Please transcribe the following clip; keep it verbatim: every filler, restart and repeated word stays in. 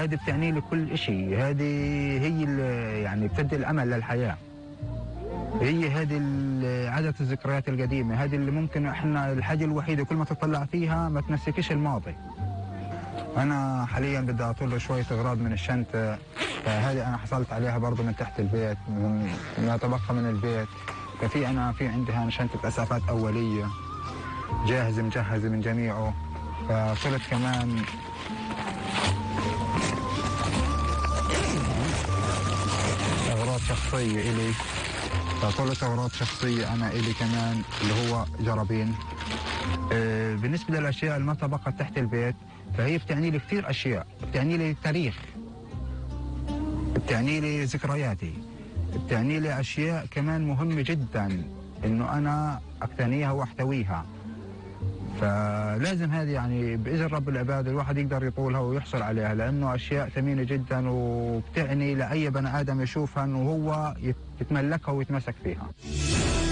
هذه بتعني لي كل شيء. هذه هي اللي يعني بتدي الامل للحياه. هي هذه عدد الذكريات القديمه، هذه اللي ممكن احنا الحاجه الوحيده كل ما تطلع فيها ما تنسيكش الماضي. انا حاليا بدي اطل شويه اغراض من الشنطه، فهذه انا حصلت عليها برضه من تحت البيت، من ما تبقى من البيت. ففي انا في عندي هون شنطه اسعافات اوليه جاهزه مجهزه من جميعه. فطلت كمان اغراض شخصيه الي، فطلت اغراض شخصيه انا الي كمان اللي هو جرابين. آه بالنسبه للاشياء اللي ما تبقت تحت البيت فهي بتعني لي كثير اشياء، بتعني لي تاريخ، بتعني لي ذكرياتي، بتعني لي اشياء كمان مهمه جدا انه انا اقتنيها واحتويها. فلازم هذه يعني باذن رب العباد الواحد يقدر يطولها ويحصل عليها، لانه اشياء ثمينه جدا وبتعني لاي بني ادم يشوفها انه هو يتملكها ويتمسك فيها.